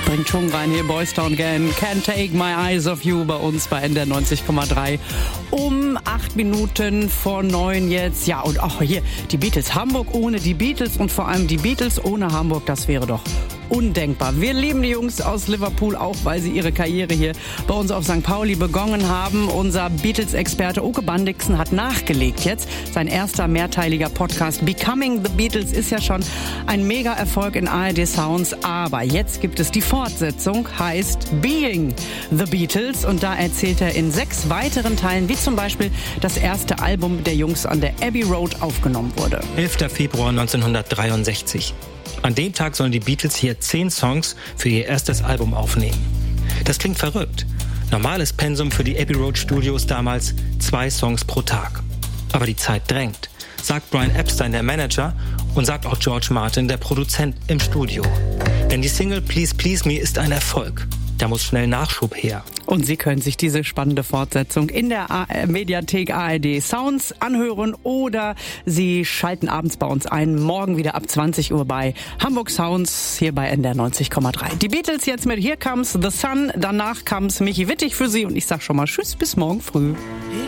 bringt Schwung rein hier, Boys Town Gang. Can't Take My Eyes Off You bei uns bei NDR 90,3. Um 8 Minuten vor 9 jetzt. Ja, und auch hier die Beatles. Hamburg ohne die Beatles und vor allem die Beatles ohne Hamburg, das wäre doch undenkbar. Wir lieben die Jungs aus Liverpool, auch weil sie ihre Karriere hier bei uns auf St. Pauli begonnen haben. Unser Beatles-Experte Oke Bandixen hat nachgelegt jetzt. Sein erster mehrteiliger Podcast Becoming the Beatles ist ja schon ein Mega-Erfolg in ARD Sounds. Aber jetzt gibt es die Fortsetzung, heißt Being the Beatles. Und da erzählt er in 6 weiteren Teilen, wie zum Beispiel das erste Album der Jungs an der Abbey Road aufgenommen wurde. 11. Februar 1963. An dem Tag sollen die Beatles hier 10 Songs für ihr erstes Album aufnehmen. Das klingt verrückt. Normales Pensum für die Abbey Road Studios damals 2 Songs pro Tag. Aber die Zeit drängt, sagt Brian Epstein, der Manager, und sagt auch George Martin, der Produzent, im Studio. Denn die Single Please Please Me ist ein Erfolg. Da muss schnell Nachschub her. Und Sie können sich diese spannende Fortsetzung in der Mediathek ARD Sounds anhören oder Sie schalten abends bei uns ein, morgen wieder ab 20 Uhr bei Hamburg Sounds hier bei NDR 90,3. Die Beatles jetzt mit Here Comes the Sun, danach comes Michi Wittig für Sie und ich sag schon mal Tschüss, bis morgen früh.